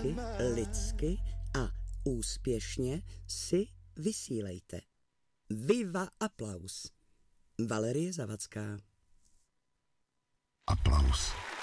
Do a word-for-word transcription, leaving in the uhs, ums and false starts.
hezky, lidsky a úspěšně si vysílejte. Viva aplaus. Valerie Zavacká. Aplaus.